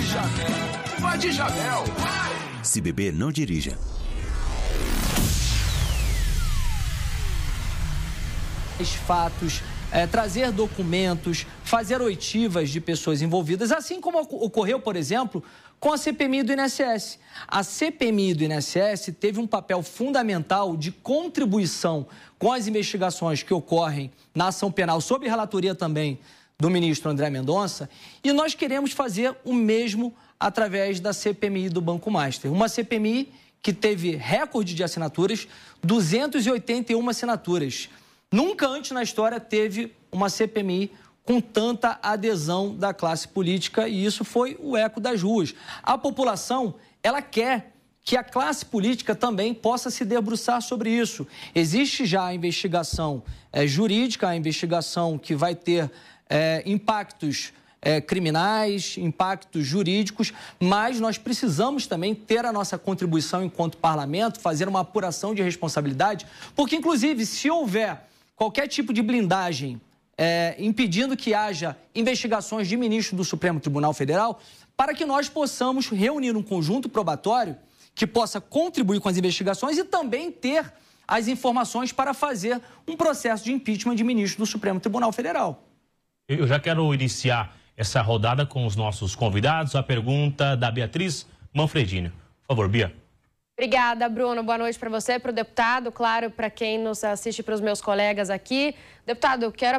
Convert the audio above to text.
Jamel. Vai de Jamel. Vai. Se beber, não dirija. Fatos, trazer documentos, fazer oitivas de pessoas envolvidas, assim como ocorreu, por exemplo, com a CPMI do INSS. A CPMI do INSS teve um papel fundamental de contribuição com as investigações que ocorrem na ação penal, sob relatoria também do ministro André Mendonça, e nós queremos fazer o mesmo através da CPMI do Banco Master. Uma CPMI que teve recorde de assinaturas, 281 assinaturas. Nunca antes na história teve uma CPMI com tanta adesão da classe política e isso foi o eco das ruas. A população, ela quer que a classe política também possa se debruçar sobre isso. Existe já a investigação jurídica, a investigação que vai ter impactos criminais, impactos jurídicos, mas nós precisamos também ter a nossa contribuição enquanto parlamento, fazer uma apuração de responsabilidade, porque, inclusive, se houver qualquer tipo de blindagem impedindo que haja investigações de ministro do Supremo Tribunal Federal, para que nós possamos reunir um conjunto probatório que possa contribuir com as investigações e também ter as informações para fazer um processo de impeachment de ministro do Supremo Tribunal Federal. Eu já quero iniciar essa rodada com os nossos convidados. A pergunta da Beatriz Manfredini. Por favor, Bia. Obrigada, Bruno. Boa noite para você, para o deputado, claro, para quem nos assiste, para os meus colegas aqui. Deputado, eu quero